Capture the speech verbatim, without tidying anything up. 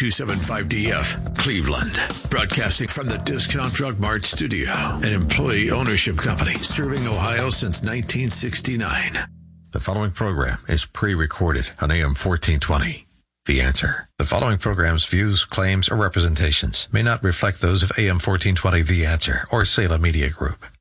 two seven five D F, Cleveland. Broadcasting from the Discount Drug Mart studio, an employee ownership company serving Ohio since nineteen sixty-nine. The following program is pre-recorded on A M fourteen twenty. The Answer. The following program's views, claims, or representations may not reflect those of A M fourteen twenty The Answer or Salem Media Group.